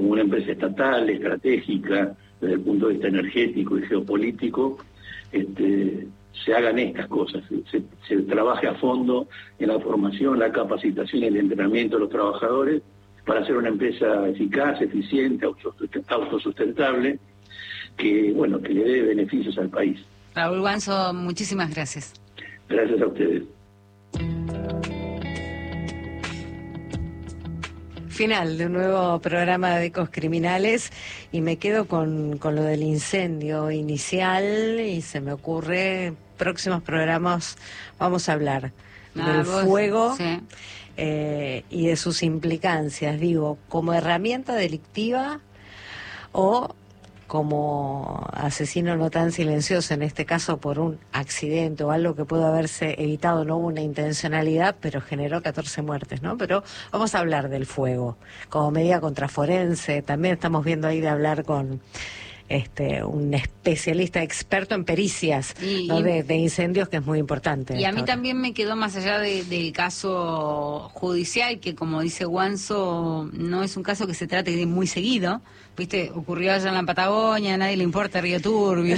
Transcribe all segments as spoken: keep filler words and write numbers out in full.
como una empresa estatal, estratégica, desde el punto de vista energético y geopolítico, este, se hagan estas cosas, se, se trabaje a fondo en la formación, la capacitación y el entrenamiento de los trabajadores para hacer una empresa eficaz, eficiente, autosustentable, que bueno, que le dé beneficios al país. Raúl Guanzo, muchísimas gracias. Gracias a ustedes. Final de un nuevo programa de Ecos Criminales y me quedo con, con lo del incendio inicial y se me ocurre, próximos programas vamos a hablar ah, del vos, fuego sí. eh, y de sus implicancias, digo, como herramienta delictiva o como asesino no tan silencioso, en este caso por un accidente o algo que pudo haberse evitado, no hubo una intencionalidad, pero generó catorce muertes, ¿no? Pero vamos a hablar del fuego, como medida contraforense, también estamos viendo ahí de hablar con este un especialista experto en pericias, y, ¿no? de, de incendios, que es muy importante. Y a mí ahora. También me quedó más allá de, del caso judicial, que como dice Guanzo, no es un caso que se trate de muy seguido. Viste, ocurrió allá en la Patagonia, a nadie le importa Río Turbio.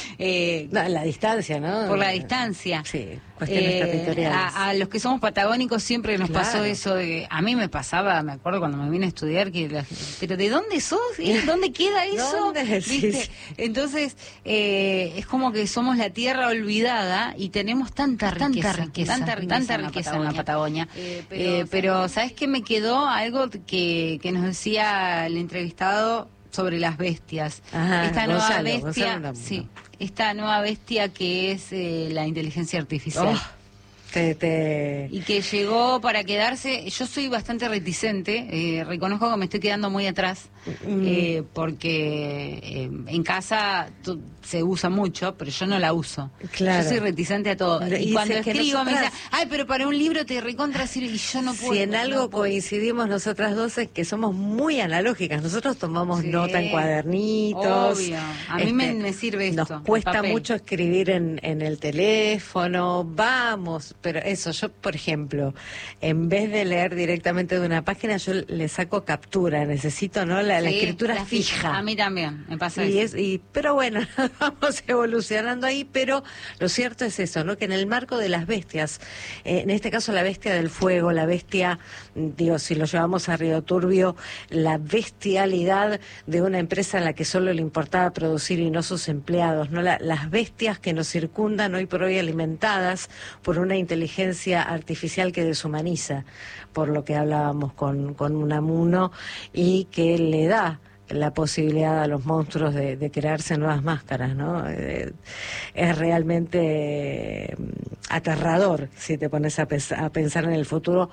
eh, no, la distancia, ¿no? Por la distancia. Sí, cuestiones eh, territoriales. A, a los que somos patagónicos siempre nos claro. pasó eso de... A mí me pasaba, me acuerdo cuando me vine a estudiar, que la, pero ¿de dónde sos? ¿Eh? ¿Dónde queda eso? ¿Dónde? Sí, sí. Entonces, eh, es como que somos la tierra olvidada y tenemos tanta riqueza, tanta riqueza, tanta, riqueza, tanta en la riqueza en la Patagonia. Eh, pero, eh, pero ¿sabes qué me quedó? Algo que, que nos decía el entrevistado sobre las bestias. Ajá, esta nueva Gonzalo, bestia, Gonzalo sí, esta nueva bestia que es eh, la inteligencia artificial. Oh. Te, te... Y que llegó para quedarse. Yo soy bastante reticente, eh, reconozco que me estoy quedando muy atrás, mm. eh, porque eh, en casa tu, se usa mucho, pero yo no la uso. Claro. Yo soy reticente a todo. Y, y cuando escribo nosotras... me dicen, ay, pero para un libro te recontra sirve, y yo no puedo. Si en algo no puedo. coincidimos nosotras dos es que somos muy analógicas. Nosotros tomamos sí, nota en cuadernitos. Obvio. A mí este, me, me sirve esto. Nos cuesta mucho escribir en, en el teléfono. Vamos. Pero eso, yo, por ejemplo, en vez de leer directamente de una página, yo le saco captura. Necesito, ¿no? La, sí, la escritura la fija. fija. A mí también, me pasa y eso. Es, y, pero bueno, vamos evolucionando ahí, pero lo cierto es eso, ¿no? Que en el marco de las bestias, eh, en este caso la bestia del fuego, la bestia, digo, si lo llevamos a Río Turbio, la bestialidad de una empresa a la que solo le importaba producir y no sus empleados, ¿no? La, las bestias que nos circundan hoy por hoy, alimentadas por una inteligencia artificial que deshumaniza, por lo que hablábamos con, con Unamuno, y que le da la posibilidad a los monstruos de, de crearse nuevas máscaras, ¿no? Eh, es realmente eh, aterrador si te pones a, pens a pensar en el futuro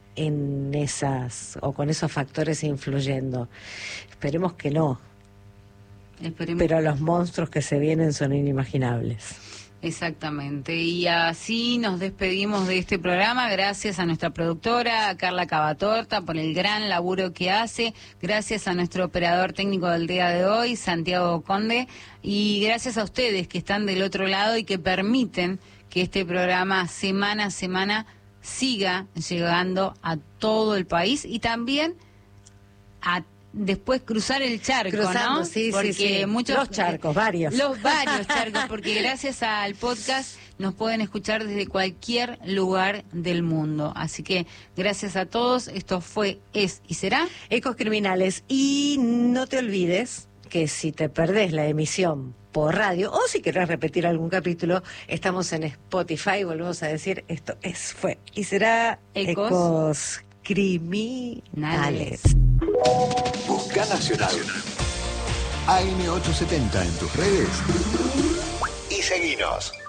en esas, o con esos factores influyendo. Esperemos que no. Esperemos. Pero los monstruos que se vienen son inimaginables. Exactamente, y así nos despedimos de este programa. Gracias a nuestra productora, a Carla Cavatorta, por el gran laburo que hace. Gracias a nuestro operador técnico del día de hoy, Santiago Conde. Y gracias a ustedes que están del otro lado y que permiten que este programa semana a semana siga llegando a todo el país y también a después cruzar el charco, Cruzando, ¿no? Sí, porque sí, sí. muchos los charcos, varios. Los varios charcos, porque gracias al podcast nos pueden escuchar desde cualquier lugar del mundo. Así que gracias a todos. Esto fue, es y será Ecos Criminales. Y no te olvides que si te perdés la emisión por radio, o si querés repetir algún capítulo, estamos en Spotify. Volvemos a decir, esto es, fue y será Ecos, Ecos Criminales. Busca Nacional. A M ochocientos setenta en tus redes y seguinos.